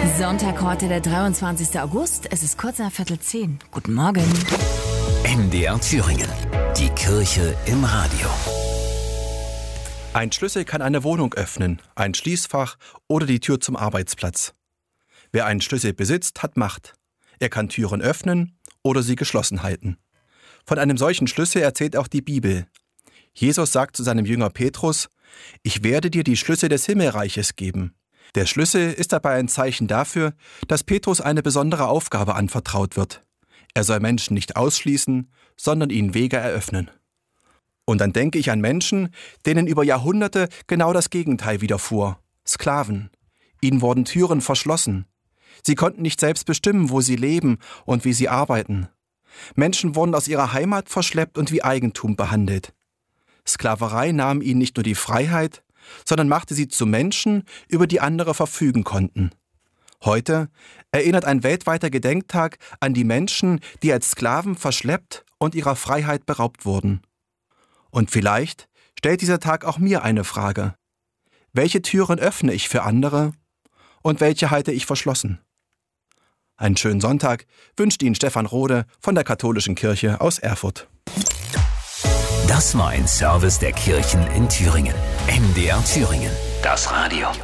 Sonntag heute, der 23. August. Es ist kurz nach 9:15. Guten Morgen. MDR Thüringen. Die Kirche im Radio. Ein Schlüssel kann eine Wohnung öffnen, ein Schließfach oder die Tür zum Arbeitsplatz. Wer einen Schlüssel besitzt, hat Macht. Er kann Türen öffnen oder sie geschlossen halten. Von einem solchen Schlüssel erzählt auch die Bibel. Jesus sagt zu seinem Jünger Petrus: Ich werde dir die Schlüssel des Himmelreiches geben. Der Schlüssel ist dabei ein Zeichen dafür, dass Petrus eine besondere Aufgabe anvertraut wird. Er soll Menschen nicht ausschließen, sondern ihnen Wege eröffnen. Und dann denke ich an Menschen, denen über Jahrhunderte genau das Gegenteil widerfuhr. Sklaven. Ihnen wurden Türen verschlossen. Sie konnten nicht selbst bestimmen, wo sie leben und wie sie arbeiten. Menschen wurden aus ihrer Heimat verschleppt und wie Eigentum behandelt. Sklaverei nahm ihnen nicht nur die Freiheit, sondern machte sie zu Menschen, über die andere verfügen konnten. Heute erinnert ein weltweiter Gedenktag an die Menschen, die als Sklaven verschleppt und ihrer Freiheit beraubt wurden. Und vielleicht stellt dieser Tag auch mir eine Frage. Welche Türen öffne ich für andere und welche halte ich verschlossen? Einen schönen Sonntag wünscht Ihnen Stefan Rode von der Katholischen Kirche aus Erfurt. Das war ein Service der Kirchen in Thüringen. MDR Thüringen. Das Radio.